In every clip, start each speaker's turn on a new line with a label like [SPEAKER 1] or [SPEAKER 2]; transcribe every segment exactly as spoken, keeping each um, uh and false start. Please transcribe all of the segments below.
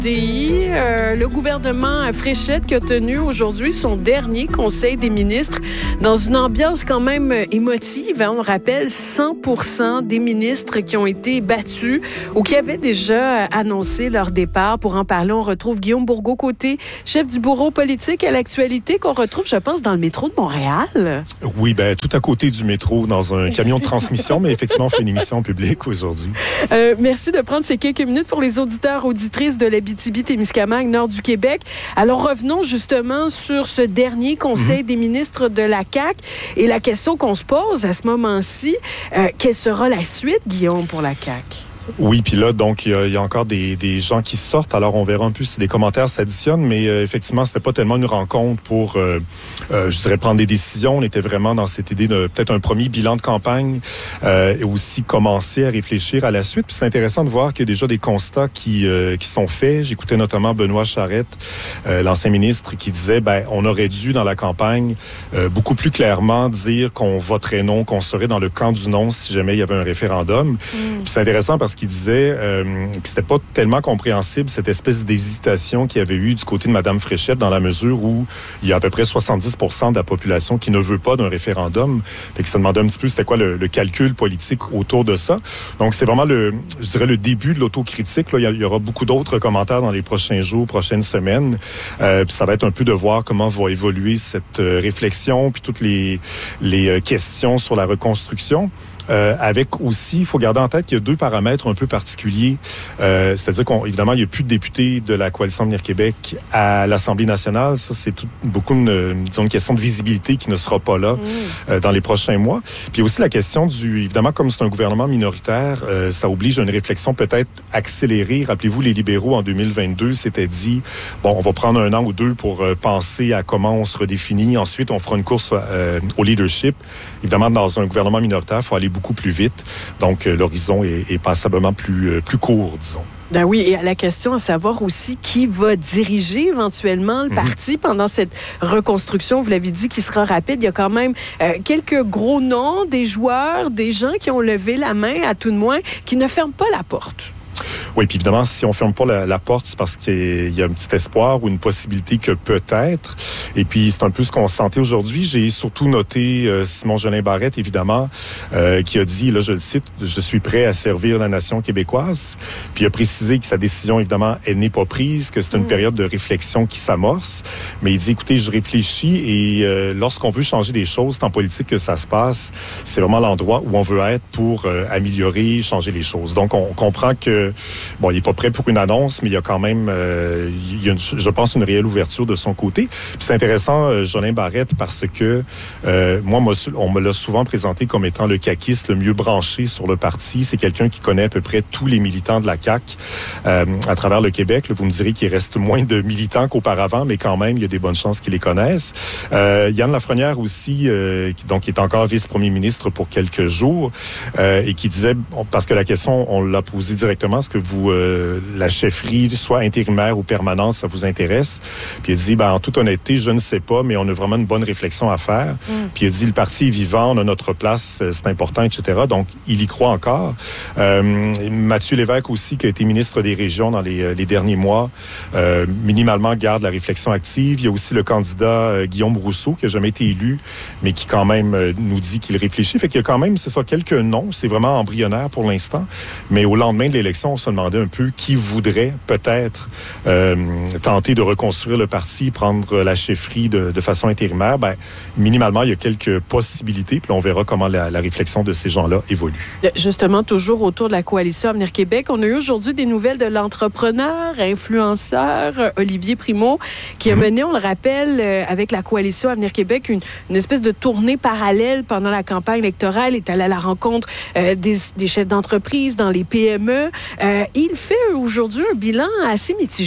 [SPEAKER 1] D I. Euh, le gouvernement Fréchette qui a tenu aujourd'hui son dernier conseil des ministres dans une ambiance quand même émotive. Hein. On rappelle cent pour cent des ministres qui ont été battus ou qui avaient déjà annoncé leur départ. Pour en parler, on retrouve Guillaume Bourgault-Côté, chef du bureau politique à l'actualité, qu'on retrouve, je pense, dans le métro de Montréal.
[SPEAKER 2] Oui, ben tout à côté du métro, dans un camion de transmission, mais effectivement, on fait une émission publique aujourd'hui.
[SPEAKER 1] Euh, merci de prendre ces quelques minutes pour les auditeurs, auditrices de l'Abitibi-Témiscamingue, nord du Québec. Alors, revenons justement sur ce dernier conseil mm-hmm. des ministres de la C A Q et la question qu'on se pose à ce moment-ci, euh, quelle sera la suite, Guillaume, pour la C A Q?
[SPEAKER 2] Oui, puis là, donc, il y, y a encore des, des gens qui sortent. Alors, on verra un peu si les commentaires s'additionnent, mais euh, effectivement, c'était pas tellement une rencontre pour, euh, euh, je dirais, prendre des décisions. On était vraiment dans cette idée de peut-être un premier bilan de campagne euh, et aussi commencer à réfléchir à la suite. Puis c'est intéressant de voir qu'il y a déjà des constats qui, euh, qui sont faits. J'écoutais notamment Benoît Charette, euh, l'ancien ministre, qui disait, ben, on aurait dû, dans la campagne, euh, beaucoup plus clairement dire qu'on voterait non, qu'on serait dans le camp du non si jamais il y avait un référendum. Mm. Puis c'est intéressant parce que qui disait euh, que c'était pas tellement compréhensible cette espèce d'hésitation qu'il y avait eu du côté de Mme Fréchette dans la mesure où il y a à peu près soixante-dix pour cent de la population qui ne veut pas d'un référendum. Fait que se demandait un petit peu c'était quoi le, le calcul politique autour de ça. Donc c'est vraiment le, je dirais le début de l'autocritique. Là, il y aura beaucoup d'autres commentaires dans les prochains jours, prochaines semaines. Euh, puis ça va être un peu de voir comment va évoluer cette euh, réflexion puis toutes les les euh, questions sur la reconstruction. Euh, avec aussi, il faut garder en tête qu'il y a deux paramètres un peu particuliers. Euh, c'est-à-dire qu'évidemment, il n'y a plus de députés de la Coalition Avenir Québec à l'Assemblée nationale. Ça, c'est tout, beaucoup une, disons, une question de visibilité qui ne sera pas là mmh. euh, dans les prochains mois. Puis aussi la question du, évidemment, comme c'est un gouvernement minoritaire, euh, ça oblige à une réflexion peut-être accélérée. Rappelez-vous, les libéraux en deux mille vingt-deux s'étaient dit, bon, on va prendre un an ou deux pour euh, penser à comment on se redéfinit. Ensuite, on fera une course euh, au leadership. Évidemment, dans un gouvernement minoritaire, il faut aller beaucoup plus vite. Donc, euh, l'horizon est, est passablement plus, euh, plus court, disons.
[SPEAKER 1] Ben oui, et à la question à savoir aussi qui va diriger éventuellement le mm-hmm. parti pendant cette reconstruction, vous l'avez dit, qui sera rapide. Il y a quand même euh, quelques gros noms, des joueurs, des gens qui ont levé la main, à tout de moins, qui ne ferment pas la porte.
[SPEAKER 2] Oui, puis évidemment, si on ferme pas la, la porte, c'est parce qu'il y a un petit espoir ou une possibilité que peut-être. Et puis, c'est un peu ce qu'on sentait aujourd'hui. J'ai surtout noté euh, Simon Jolin Barrette, évidemment, euh, qui a dit, là, je le cite, « Je suis prêt à servir la nation québécoise ». Puis il a précisé que sa décision, évidemment, elle n'est pas prise, que c'est une mmh. période de réflexion qui s'amorce. Mais il dit, écoutez, je réfléchis et euh, lorsqu'on veut changer des choses, c'est en politique que ça se passe. C'est vraiment l'endroit où on veut être pour euh, améliorer, changer les choses. Donc, on comprend que bon, il n'est pas prêt pour une annonce, mais il y a quand même, euh, il y a une, je pense, une réelle ouverture de son côté. Puis c'est intéressant, euh, Jolin Barrette, parce que euh, moi, on me l'a souvent présenté comme étant le caquiste le mieux branché sur le parti. C'est quelqu'un qui connaît à peu près tous les militants de la C A Q euh, à travers le Québec. Là, vous me direz qu'il reste moins de militants qu'auparavant, mais quand même, il y a des bonnes chances qu'ils les connaissent. Euh, Yann Lafrenière aussi, euh, qui donc est encore vice-premier ministre pour quelques jours, euh, et qui disait, parce que la question, on l'a posée directement, est-ce que vous, euh, la chefferie, soit intérimaire ou permanente, ça vous intéresse? Puis il dit, ben, en toute honnêteté, je ne sais pas, mais on a vraiment une bonne réflexion à faire. Mm. Puis il dit, le parti est vivant, on a notre place, c'est important, et cetera. Donc, il y croit encore. Euh, Mathieu Lévesque aussi, qui a été ministre des Régions dans les, les derniers mois, euh, minimalement garde la réflexion active. Il y a aussi le candidat euh, Guillaume Rousseau, qui n'a jamais été élu, mais qui quand même euh, nous dit qu'il réfléchit. Fait qu'il y a quand même, c'est ça, quelques noms. C'est vraiment embryonnaire pour l'instant. Mais au lendemain de l'élection, on se demandait un peu qui voudrait peut-être euh, tenter de reconstruire le parti, prendre la chefferie de, de façon intérimaire. Ben, minimalement, il y a quelques possibilités, puis on verra comment la, la réflexion de ces gens-là évolue.
[SPEAKER 1] Justement, toujours autour de la Coalition Avenir Québec, on a eu aujourd'hui des nouvelles de l'entrepreneur, influenceur Olivier Primo, qui a mené, on le rappelle, avec la Coalition Avenir Québec, une, une espèce de tournée parallèle pendant la campagne électorale. Il est allé à la rencontre euh, des, des chefs d'entreprise dans les P M E. Euh, il fait aujourd'hui un bilan assez mitigé.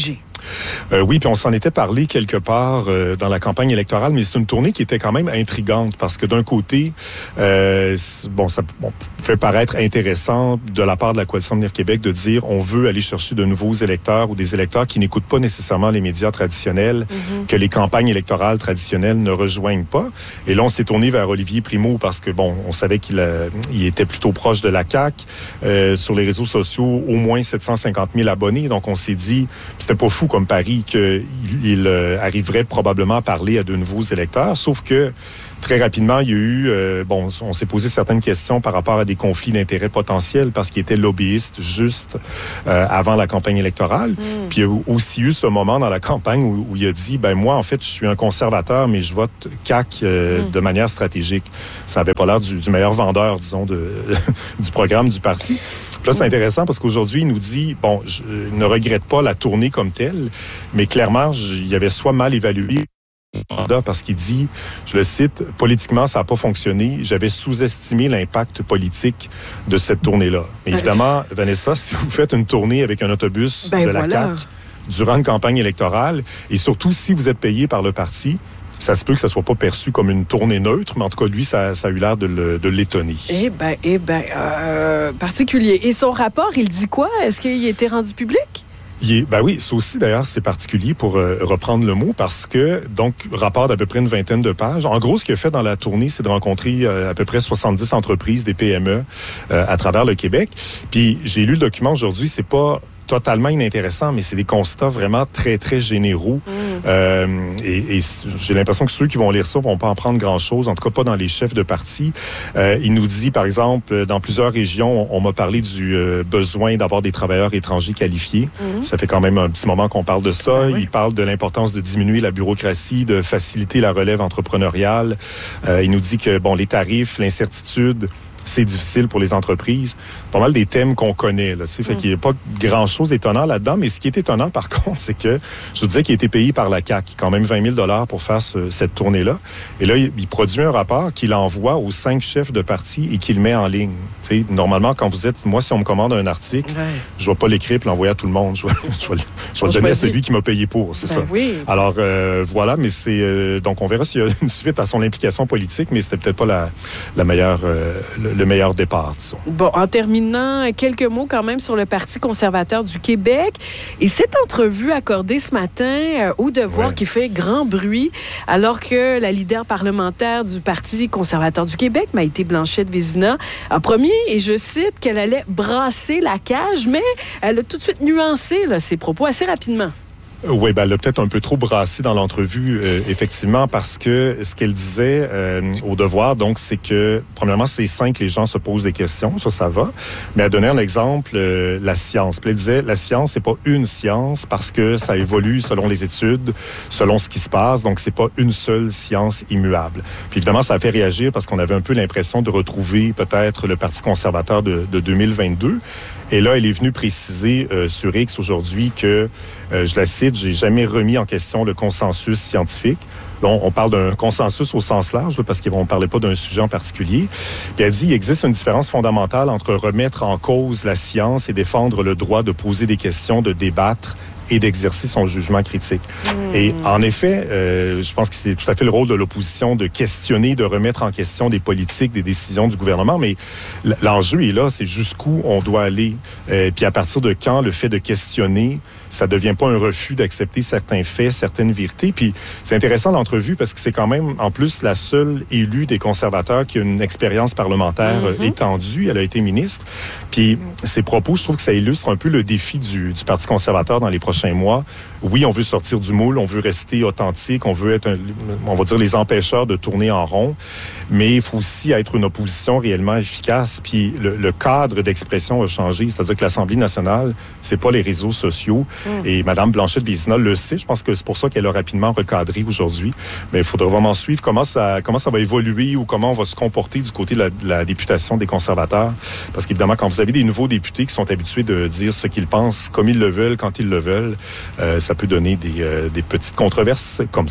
[SPEAKER 2] Euh, oui, puis on s'en était parlé quelque part euh, dans la campagne électorale, mais c'est une tournée qui était quand même intrigante parce que d'un côté, euh, bon, ça bon, fait paraître intéressant de la part de la Coalition Avenir Québec de dire on veut aller chercher de nouveaux électeurs ou des électeurs qui n'écoutent pas nécessairement les médias traditionnels, mm-hmm. que les campagnes électorales traditionnelles ne rejoignent pas. Et là, on s'est tourné vers Olivier Primo parce que, bon, on savait qu'il a, il était plutôt proche de la C A Q. Euh, sur les réseaux sociaux, au moins sept cent cinquante mille abonnés. Donc, on s'est dit, c'était pas fou comme pari qu'il il, euh, arriverait probablement à parler à de nouveaux électeurs, sauf que très rapidement, il y a eu, euh, bon, on s'est posé certaines questions par rapport à des conflits d'intérêts potentiels parce qu'il était lobbyiste juste euh, avant la campagne électorale. Mm. Puis il y a aussi eu ce moment dans la campagne où, où il a dit, ben moi, en fait, je suis un conservateur, mais je vote C A Q euh, mm. de manière stratégique. Ça avait pas l'air du, du meilleur vendeur, disons, de, du programme du parti. Puis là, c'est intéressant parce qu'aujourd'hui, il nous dit, bon, je ne regrette pas la tournée comme telle, mais clairement, je, il avait soit mal évalué parce qu'il dit, je le cite, « Politiquement, ça n'a pas fonctionné. J'avais sous-estimé l'impact politique de cette tournée-là. » Mais évidemment, Vanessa, si vous faites une tournée avec un autobus ben de la voilà. C A Q durant une campagne électorale, et surtout si vous êtes payé par le parti, ça se peut que ça soit pas perçu comme une tournée neutre, mais en tout cas, lui, ça, ça a eu l'air de, le, de l'étonner.
[SPEAKER 1] Eh bien, eh bien, euh, particulier. Et son rapport, il dit quoi? Est-ce qu'il a été rendu public?
[SPEAKER 2] Il est, ben oui, ça aussi, d'ailleurs, c'est particulier pour euh, reprendre le mot parce que, donc, rapport d'à peu près une vingtaine de pages. En gros, ce qu'il a fait dans la tournée, c'est de rencontrer euh, à peu près soixante-dix entreprises, des P M E euh, à travers le Québec. Puis, j'ai lu le document aujourd'hui, c'est pas totalement inintéressant, mais c'est des constats vraiment très, très généraux. Mm. Euh, et, et j'ai l'impression que ceux qui vont lire ça vont pas en prendre grand-chose, en tout cas pas dans les chefs de parti. Euh, il nous dit, par exemple, dans plusieurs régions, on, on m'a parlé du euh, besoin d'avoir des travailleurs étrangers qualifiés. Mm. Ça fait quand même un petit moment qu'on parle de ça. Ben oui. Il parle de l'importance de diminuer la bureaucratie, de faciliter la relève entrepreneuriale. Euh, il nous dit que, bon, les tarifs, l'incertitude, c'est difficile pour les entreprises. Pas mal des thèmes qu'on connaît, là, tu sais. Fait mm. qu'il n'y a pas grand-chose d'étonnant là-dedans. Mais ce qui est étonnant, par contre, c'est que, je vous disais qu'il a été payé par la C A Q, quand même vingt mille dollars pour faire ce, cette tournée-là. Et là, il, il produit un rapport qu'il envoie aux cinq chefs de parti et qu'il met en ligne. Tu sais, normalement, quand vous êtes, moi, si on me commande un article, ouais. je ne vais pas l'écrire et l'envoyer à tout le monde. Je vais, je vais, je vais le donner à celui qui m'a payé pour, c'est ben ça.
[SPEAKER 1] Oui.
[SPEAKER 2] Alors, euh, voilà, mais c'est... Euh, donc, on verra s'il y a une suite à son implication politique, mais c'était peut-être pas la, la meilleure... Euh, le, le meilleur départ, disons.
[SPEAKER 1] Bon, en terminant, quelques mots quand même sur le Parti conservateur du Québec. Et cette entrevue accordée ce matin euh, au Devoir ouais. qui fait grand bruit, alors que la leader parlementaire du Parti conservateur du Québec, Maïté Blanchette-Vézina, a promis, et je cite, qu'elle allait brasser la cage, mais elle a tout de suite nuancé là, ses propos assez rapidement.
[SPEAKER 2] Oui, ben, elle a peut-être un peu trop brassé dans l'entrevue, euh, effectivement, parce que ce qu'elle disait euh, au Devoir, donc, c'est que, premièrement, c'est sain que les gens se posent des questions, ça, ça va. Mais elle donnait un exemple, euh, la science. Puis elle disait, la science, c'est pas une science parce que ça évolue selon les études, selon ce qui se passe, donc c'est pas une seule science immuable. Puis évidemment, ça a fait réagir parce qu'on avait un peu l'impression de retrouver peut-être le Parti conservateur de, de deux mille vingt-deux. Et là, elle est venue préciser euh, sur X aujourd'hui que, euh, je la cite, j'ai jamais remis en question le consensus scientifique. Là, on parle d'un consensus au sens large, là, parce qu'on ne parlait pas d'un sujet en particulier. Puis elle dit, il existe une différence fondamentale entre remettre en cause la science et défendre le droit de poser des questions, de débattre et d'exercer son jugement critique. Mmh. Et en effet, euh, je pense que c'est tout à fait le rôle de l'opposition de questionner, de remettre en question des politiques, des décisions du gouvernement, mais l'enjeu est là, c'est jusqu'où on doit aller. Euh, puis à partir de quand le fait de questionner, ça devient pas un refus d'accepter certains faits, certaines vérités. Puis c'est intéressant l'entrevue parce que c'est quand même, en plus, la seule élue des conservateurs qui a une expérience parlementaire mmh. étendue. Elle a été ministre. Puis ses propos, je trouve que ça illustre un peu le défi du, du Parti conservateur dans les prochains mois. Oui, on veut sortir du moule, on veut rester authentique, on veut être, un, on va dire, les empêcheurs de tourner en rond, mais il faut aussi être une opposition réellement efficace. Puis le, le cadre d'expression a changé, c'est-à-dire que l'Assemblée nationale, c'est pas les réseaux sociaux. Mm. Et Mme Blanchette-Vézina le sait. Je pense que c'est pour ça qu'elle a rapidement recadré aujourd'hui. Mais il faudra vraiment suivre comment ça, comment ça va évoluer ou comment on va se comporter du côté de la, de la députation des conservateurs. Parce qu'évidemment, quand vous avez des nouveaux députés qui sont habitués de dire ce qu'ils pensent comme ils le veulent, quand ils le veulent, euh, ça peut donner des, euh, des petites controverses comme ça.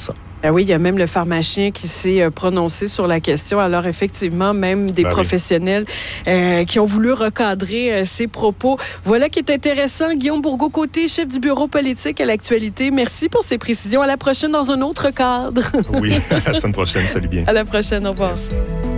[SPEAKER 1] Ben oui, il y a même le pharmacien qui s'est prononcé sur la question. Alors, effectivement, même des ben professionnels oui. euh, qui ont voulu recadrer euh, ces propos. Voilà qui est intéressant. Guillaume Bourgault-Côté, chef du bureau politique à l'actualité. Merci pour ces précisions. À la prochaine dans un autre cadre.
[SPEAKER 2] Oui, à la semaine prochaine. Salut bien.
[SPEAKER 1] À la prochaine. Au revoir.
[SPEAKER 2] Merci.